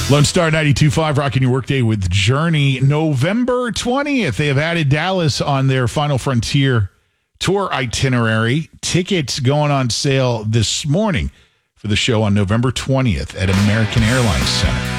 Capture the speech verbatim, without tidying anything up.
Lone Star ninety-two point five, rocking your workday with Journey. November twentieth, they have added Dallas on their Final Frontier tour itinerary. Tickets going on sale this morning for the show on November twentieth at American Airlines Center.